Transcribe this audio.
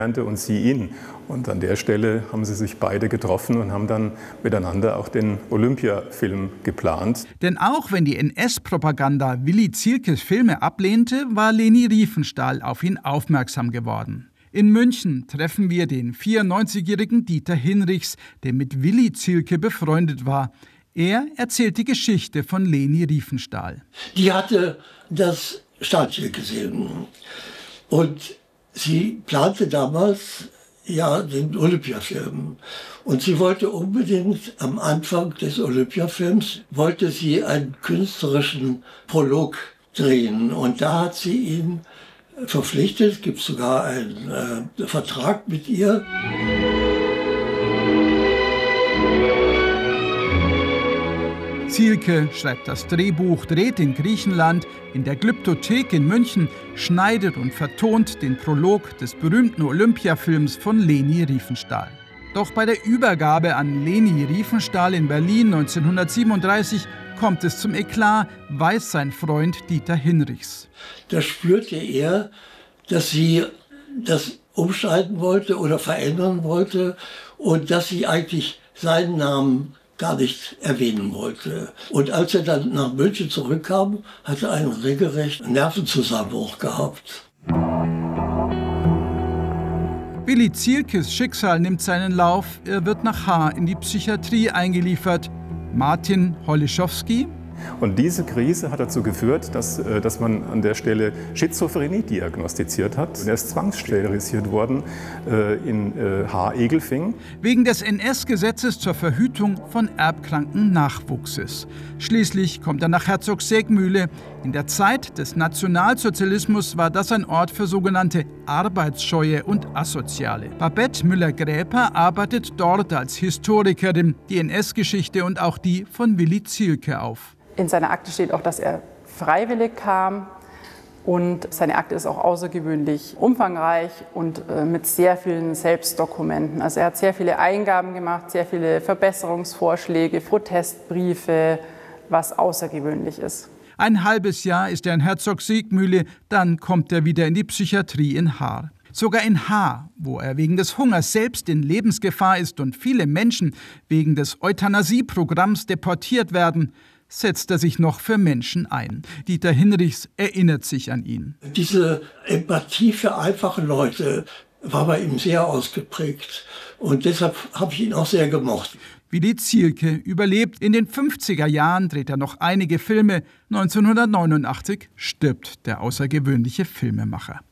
Und sie ihn. Und an der Stelle haben sie sich beide getroffen und haben dann miteinander auch den Olympiafilm geplant. Denn auch wenn die NS-Propaganda Willi Zielkes Filme ablehnte, war Leni Riefenstahl auf ihn aufmerksam geworden. In München treffen wir den 94-jährigen Dieter Hinrichs, der mit Willi Zielke befreundet war. Er erzählt die Geschichte von Leni Riefenstahl. Die hatte das Startschild gesehen und sie plante damals den Olympiafilm. Und sie wollte unbedingt am Anfang des Olympiafilms, wollte sie einen künstlerischen Prolog drehen. Und da hat sie ihn verpflichtet, es gibt sogar einen Vertrag mit ihr. Zielke schreibt das Drehbuch, dreht in Griechenland, in der Glyptothek in München, schneidet und vertont den Prolog des berühmten Olympiafilms von Leni Riefenstahl. Doch bei der Übergabe an Leni Riefenstahl in Berlin 1937 kommt es zum Eklat, weiß sein Freund Dieter Hinrichs. Da spürte er, dass sie das umschneiden wollte oder verändern wollte und dass sie eigentlich seinen Namen gar nicht erwähnen wollte. Und als er dann nach München zurückkam, hat er einen regelrechten Nervenzusammenbruch gehabt. Willi Zielkes Schicksal nimmt seinen Lauf. Er wird nach Haar in die Psychiatrie eingeliefert. Martin Holischowski. Und diese Krise hat dazu geführt, dass man an der Stelle Schizophrenie diagnostiziert hat. Er ist zwangssterilisiert worden in Haar-Egelfing. Wegen des NS-Gesetzes zur Verhütung von erbkranken Nachwuchses. Schließlich kommt er nach Herzog-Seegmühle. In der Zeit des Nationalsozialismus war das ein Ort für sogenannte Arbeitsscheue und Asoziale. Babette Müller-Gräper arbeitet dort als Historikerin die NS-Geschichte und auch die von Willi Zielke auf. In seiner Akte steht auch, dass er freiwillig kam und seine Akte ist auch außergewöhnlich umfangreich und mit sehr vielen Selbstdokumenten. Also er hat sehr viele Eingaben gemacht, sehr viele Verbesserungsvorschläge, Protestbriefe, was außergewöhnlich ist. Ein halbes Jahr ist er in Herzog-Siegmühle, dann kommt er wieder in die Psychiatrie in Haar. Sogar in Haar, wo er wegen des Hungers selbst in Lebensgefahr ist und viele Menschen wegen des Euthanasieprogramms deportiert werden, setzt er sich noch für Menschen ein. Dieter Hinrichs erinnert sich an ihn. Diese Empathie für einfache Leute war bei ihm sehr ausgeprägt und deshalb habe ich ihn auch sehr gemocht. Willi Zielke überlebt. In den 50er Jahren dreht er noch einige Filme. 1989 stirbt der außergewöhnliche Filmemacher.